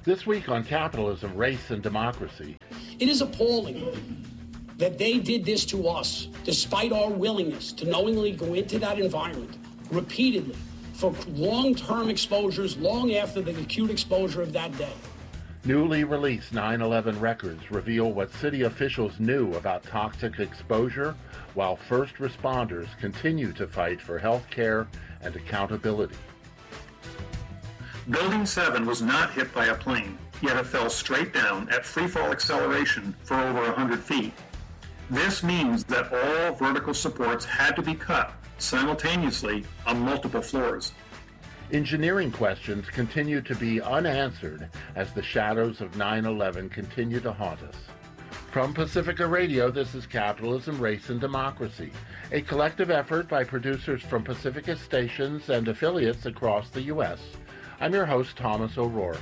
This week on Capitalism, Race, and Democracy. It is appalling that they did this to us, despite our willingness to knowingly go into that environment repeatedly for long-term exposures, long after the acute exposure of that day. Newly released 9/11 records reveal what city officials knew about toxic exposure, while first responders continue to fight for health care and accountability. Building 7 was not hit by a plane, yet it fell straight down at freefall acceleration for over 100 feet. This means that all vertical supports had to be cut simultaneously on multiple floors. Engineering questions continue to be unanswered as the shadows of 9/11 continue to haunt us. From Pacifica Radio, this is Capitalism, Race, and Democracy, a collective effort by producers from Pacifica stations and affiliates across the U.S. I'm your host, Thomas O'Rourke.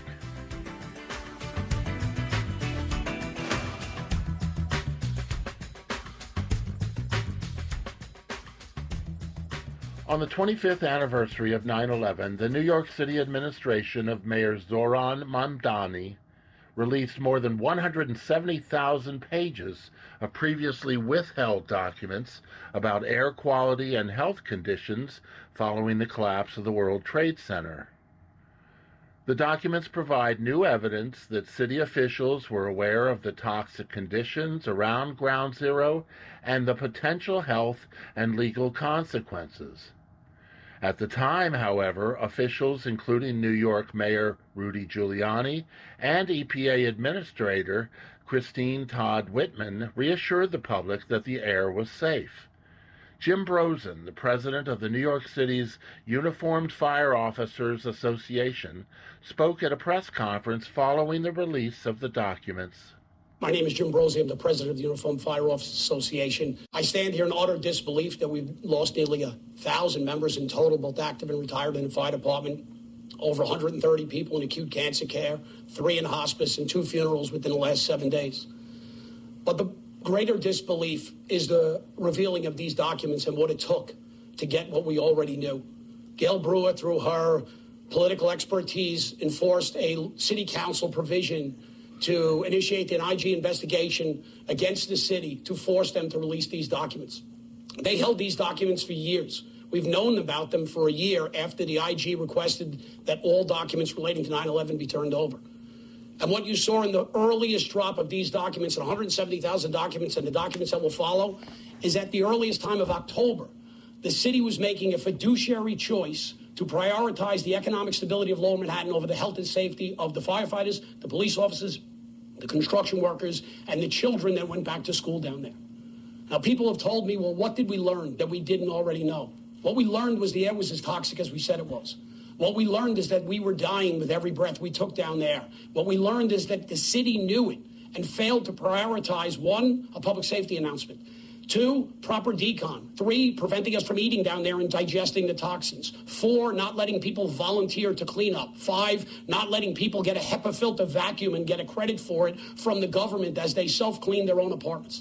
On the 25th anniversary of 9/11, the New York City administration of Mayor Zohran Mamdani released more than 170,000 pages of previously withheld documents about air quality and health conditions following the collapse of the World Trade Center. The documents provide new evidence that city officials were aware of the toxic conditions around Ground Zero and the potential health and legal consequences. At the time, however, officials, including New York Mayor Rudy Giuliani and EPA Administrator Christine Todd Whitman, reassured the public that the air was safe. Jim Brosen, the president of the New York City's Uniformed Fire Officers Association, spoke at a press conference following the release of the documents. My name is Jim Brosen. I'm the president of the Uniformed Fire Officers Association. I stand here in utter disbelief that we've lost nearly 1,000 members in total, both active and retired in the fire department, over 130 people in acute cancer care, 3 in hospice, and 2 funerals within the last 7 days. But the greater disbelief is the revealing of these documents and what it took to get what we already knew. Gail Brewer, through her political expertise, enforced a city council provision to initiate an IG investigation against the city to force them to release these documents. They held these documents for years. We've known about them for a year after the IG requested that all documents relating to 9/11 be turned over. And what you saw in the earliest drop of these documents, and 170,000 documents and the documents that will follow, is at the earliest time of October, the city was making a fiduciary choice to prioritize the economic stability of Lower Manhattan over the health and safety of the firefighters, the police officers, the construction workers, and the children that went back to school down there. Now, people have told me, well, what did we learn that we didn't already know? What we learned was the air was as toxic as we said it was. What we learned is that we were dying with every breath we took down there. What we learned is that the city knew it and failed to prioritize, 1, a public safety announcement, 2, proper decon, 3, preventing us from eating down there and digesting the toxins, 4, not letting people volunteer to clean up, 5, not letting people get a HEPA filter vacuum and get a credit for it from the government as they self-clean their own apartments.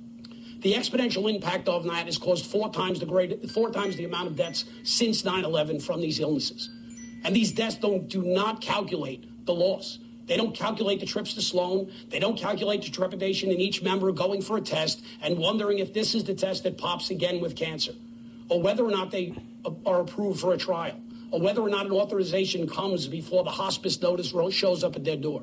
The exponential impact of that has caused 4 times the amount of deaths since 9/11 from these illnesses. And these deaths do not calculate the loss. They don't calculate the trips to Sloan. They don't calculate the trepidation in each member going for a test and wondering if this is the test that pops again with cancer, or whether or not they are approved for a trial, or whether or not an authorization comes before the hospice notice shows up at their door.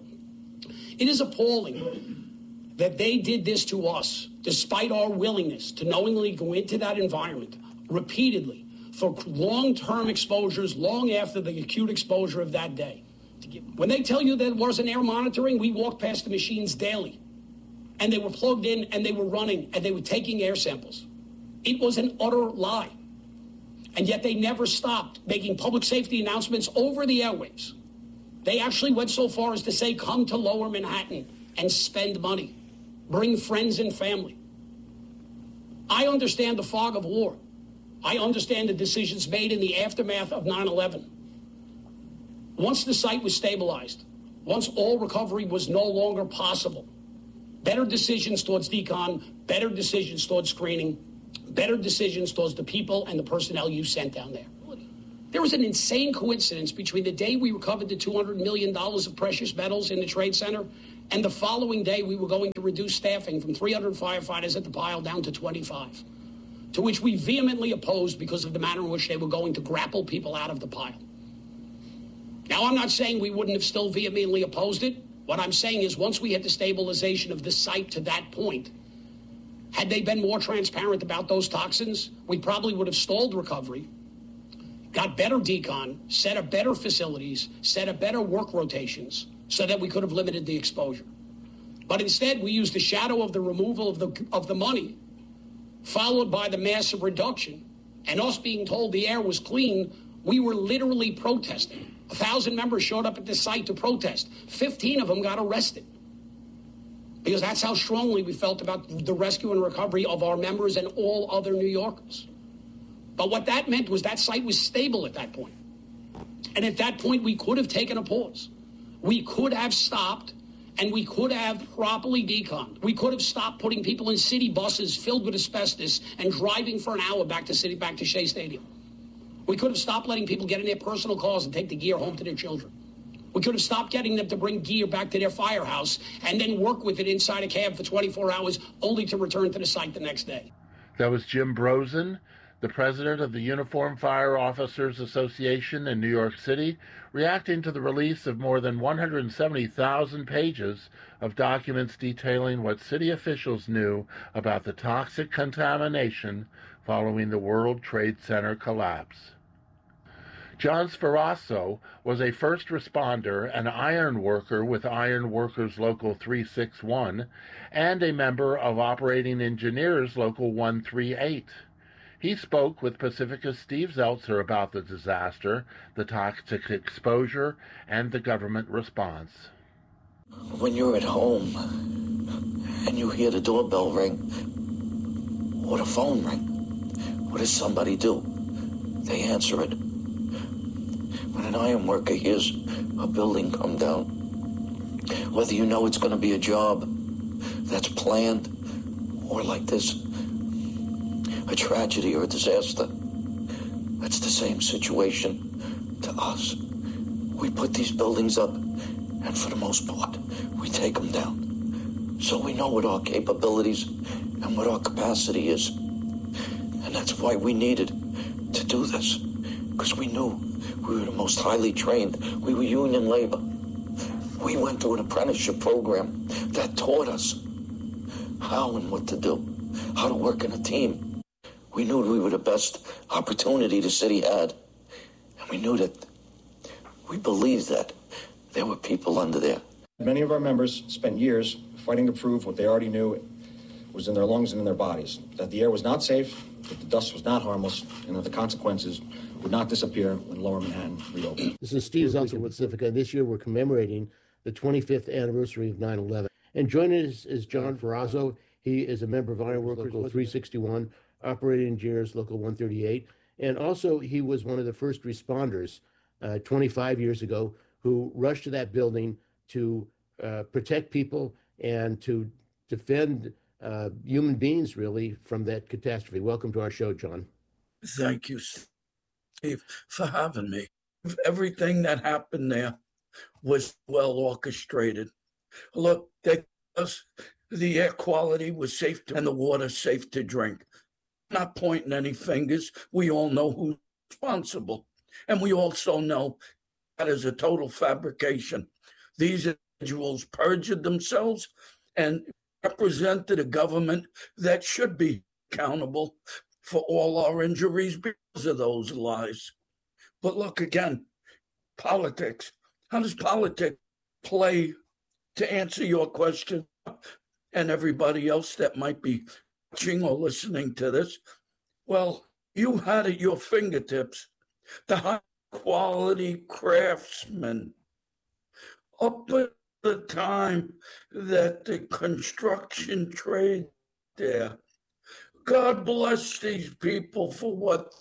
It is appalling that they did this to us, despite our willingness to knowingly go into that environment repeatedly for long-term exposures, long after the acute exposure of that day. When they tell you there wasn't air monitoring, we walked past the machines daily, and they were plugged in, and they were running, and they were taking air samples. It was an utter lie. And yet they never stopped making public safety announcements over the airwaves. They actually went so far as to say, come to Lower Manhattan and spend money. Bring friends and family. I understand the fog of war. I understand the decisions made in the aftermath of 9/11. Once the site was stabilized, once all recovery was no longer possible, better decisions towards decon, better decisions towards screening, better decisions towards the people and the personnel you sent down there. There was an insane coincidence between the day we recovered the $200 million of precious metals in the Trade Center and the following day we were going to reduce staffing from 300 firefighters at the pile down to 25, to which we vehemently opposed because of the manner in which they were going to grapple people out of the pile. Now, I'm not saying we wouldn't have still vehemently opposed it. What I'm saying is once we had the stabilization of the site to that point, had they been more transparent about those toxins, we probably would have stalled recovery, got better decon, set up better facilities, set up better work rotations so that we could have limited the exposure. But instead, we used the shadow of the removal of the money, followed by the massive reduction, and us being told the air was clean. We were literally protesting. 1,000 members showed up at this site to protest. 15 of them got arrested, because that's how strongly we felt about the rescue and recovery of our members and all other New Yorkers. But what that meant was that site was stable at that point. And at that point, we could have taken a pause. We could have stopped, and we could have properly deconned. We could have stopped putting people in city buses filled with asbestos and driving for an hour back to Shea Stadium. We could have stopped letting people get in their personal cars and take the gear home to their children. We could have stopped getting them to bring gear back to their firehouse and then work with it inside a cab for 24 hours, only to return to the site the next day. That was Jim Brozin, the president of the Uniformed Fire Officers Association in New York City, reacting to the release of more than 170,000 pages of documents detailing what city officials knew about the toxic contamination following the World Trade Center collapse. John Sferasso was a first responder and iron worker with Iron Workers Local 361 and a member of Operating Engineers Local 138. He spoke with Pacifica's Steve Zeltzer about the disaster, the toxic exposure, and the government response. When you're at home and you hear the doorbell ring or the phone ring, what does somebody do? They answer it. When an iron worker hears a building come down, whether you know it's going to be a job that's planned or like this, a tragedy or a disaster, that's the same situation to us. We put these buildings up, and for the most part, we take them down. So we know what our capabilities and what our capacity is. And that's why we needed to do this, because we knew we were the most highly trained. We were union labor. We went through an apprenticeship program that taught us how and what to do, how to work in a team. We knew we were the best opportunity the city had. And we knew that, we believed that there were people under there. Many of our members spent years fighting to prove what they already knew was in their lungs and in their bodies, that the air was not safe, that the dust was not harmless, and that the consequences would not disappear when Lower Manhattan reopened. This is Steve Zeltzer with Pacifica. This year we're commemorating the 25th anniversary of 9/11. And joining us is John Sferasso. He is a member of Iron Workers Local 361, Operating Engineers Local 138, and also he was one of the first responders 25 years ago who rushed to that building to protect people and to defend human beings, really, from that catastrophe. Welcome to our show, John. Thank you, Steve, for having me. Everything that happened there was well orchestrated. Look, the air quality was safe and the water safe to drink. Not pointing any fingers. We all know who's responsible. And we also know that is a total fabrication. These individuals perjured themselves and represented a government that should be accountable for all our injuries because of those lies. But look, again, politics. How does politics play, to answer your question, and everybody else that might be watching or listening to this? Well, you had at your fingertips the high-quality craftsmen. Up at the time that the construction trade there, God bless these people for what,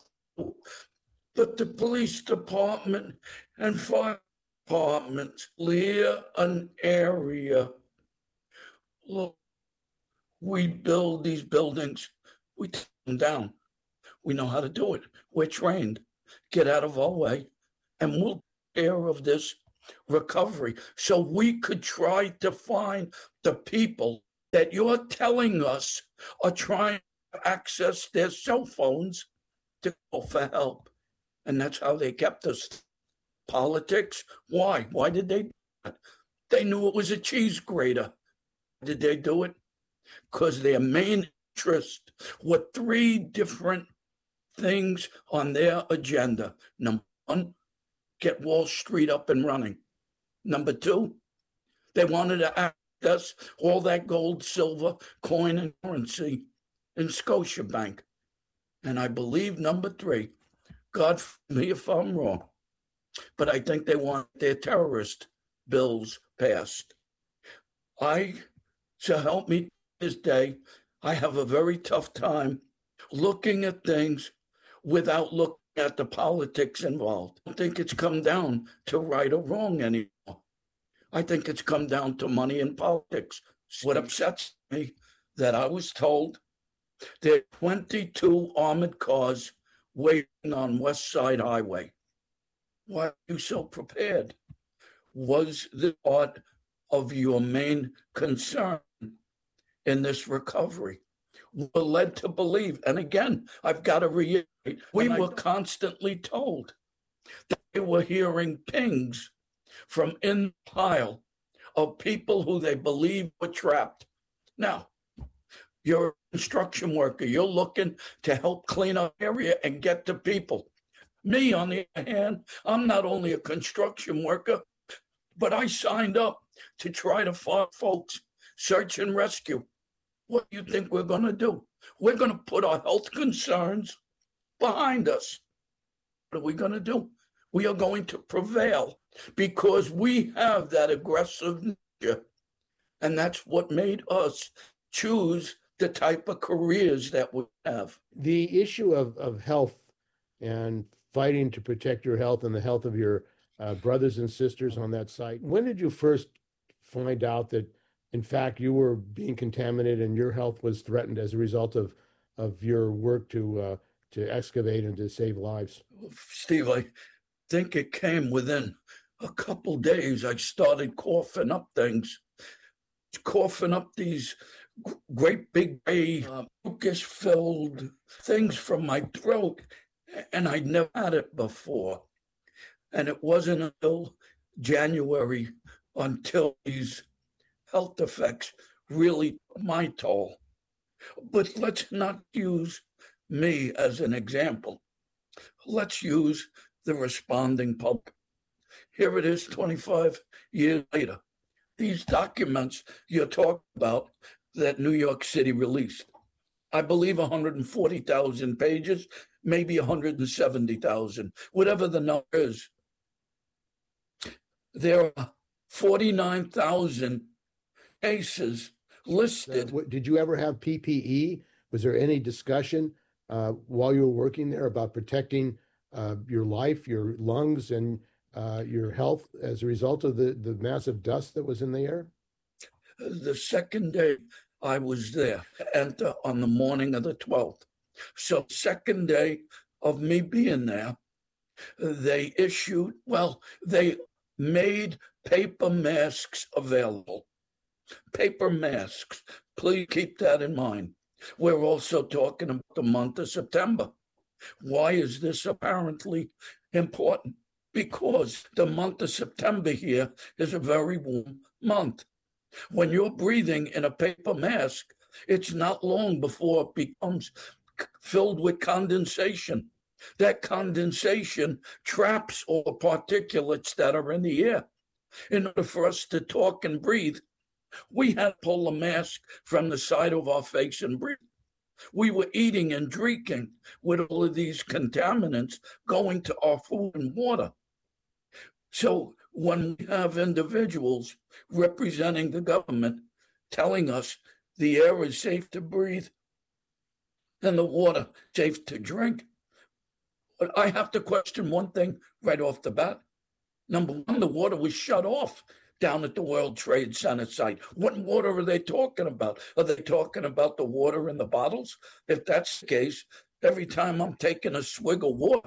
but the police department and fire departments clear an area. Look, we build these buildings, we take them down. We know how to do it. We're trained. get out of our way, and we'll take care of this recovery so we could try to find the people that you're telling us are trying to access their cell phones to call for help. And that's how they kept us. Politics, why? Why did they do that? They knew it was a cheese grater. Did they do it? Because their main interest were three different things on their agenda. Number one, get Wall Street up and running. Number two, they wanted to access all that gold, silver, coin, and currency in Scotiabank. And I believe number three, God forgive me if I'm wrong, but I think they want their terrorist bills passed. So help me this day, I have a very tough time looking at things without looking at the politics involved. I don't think it's come down to right or wrong anymore. I think it's come down to money and politics. What upsets me that I was told there are 22 armored cars waiting on West Side Highway. Why are you so prepared? Was this part of your main concern in this recovery? We're led to believe, and again, I've got to reiterate, we were constantly told that they were hearing pings from in the pile of people who they believe were trapped. Now, you're a construction worker. You're looking to help clean up area and get to people. Me, on the other hand, I'm not only a construction worker, but I signed up to try to find folks, search and rescue. What do you think we're going to do? We're going to put our health concerns behind us. What are we going to do? We are going to prevail because we have that aggressive nature. And that's what made us choose the type of careers that we have. The issue of health and fighting to protect your health and the health of your brothers and sisters on that site. When did you first find out that, in fact, you were being contaminated and your health was threatened as a result of your work to excavate and to save lives? Steve, I think it came within a couple days. I started coughing up things, coughing up these great big mucus-filled things from my throat, and I'd never had it before. And it wasn't until January until these health effects really took my toll. But let's not use me as an example. Let's use the responding public. Here it is 25 years later. These documents you're talking about that New York City released, I believe 140,000 pages, maybe 170,000, whatever the number is. There are 49,000 cases listed. Did you ever have PPE? Was there any discussion while you were working there about protecting your life, your lungs, and your health as a result of the massive dust that was in the air? The second day I was there, enter on the morning of the 12th. So second day of me being there, they made paper masks available. Paper masks. Please keep that in mind. We're also talking about the month of September. Why is this apparently important? Because the month of September here is a very warm month. When you're breathing in a paper mask, it's not long before it becomes filled with condensation. That condensation traps all the particulates that are in the air. In order for us to talk and breathe, we had to pull a mask from the side of our face and breathe. We were eating and drinking with all of these contaminants going to our food and water. So when we have individuals representing the government telling us the air is safe to breathe and the water safe to drink, but I have to question one thing right off the bat. Number one, the water was shut off down at the World Trade Center site. What water are they talking about? Are they talking about the water in the bottles? If that's the case, every time I'm taking a swig of water,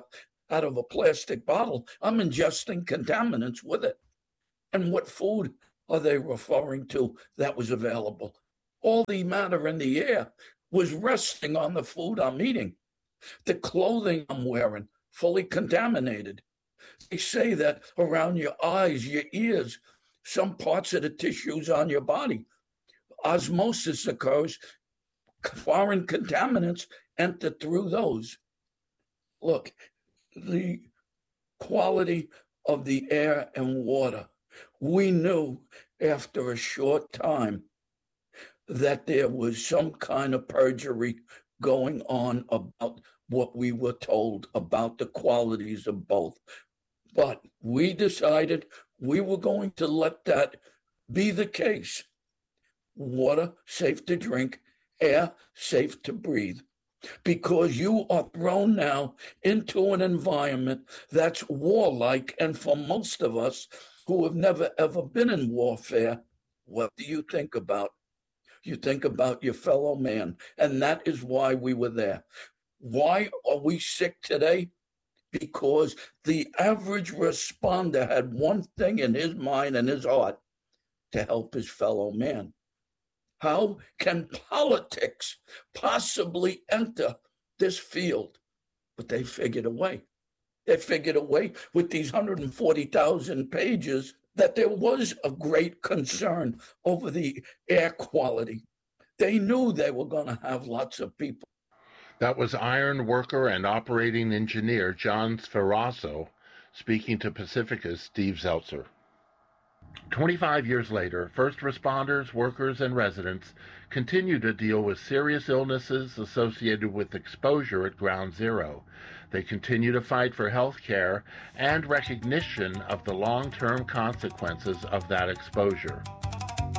out of a plastic bottle, I'm ingesting contaminants with it. And what food are they referring to that was available? All the matter in the air was resting on the food I'm eating. The clothing I'm wearing, fully contaminated. They say that around your eyes, your ears, some parts of the tissues on your body, osmosis occurs, foreign contaminants enter through those. Look, the quality of the air and water, we knew after a short time that there was some kind of perjury going on about what we were told about the qualities of both. But we decided we were going to let that be the case. Water safe to drink, air safe to breathe. Because you are thrown now into an environment that's warlike, and for most of us who have never ever been in warfare, what do you think about? You think about your fellow man, and that is why we were there. Why are we sick today? Because the average responder had one thing in his mind and his heart: to help his fellow man. How can politics possibly enter this field? But they figured a way. They figured a way with these 140,000 pages that there was a great concern over the air quality. They knew they were going to have lots of people. That was iron worker and operating engineer John Sferaso speaking to Pacifica's Steve Zeltzer. 25 years later, first responders, workers, and residents continue to deal with serious illnesses associated with exposure at Ground Zero. They continue to fight for health care and recognition of the long-term consequences of that exposure.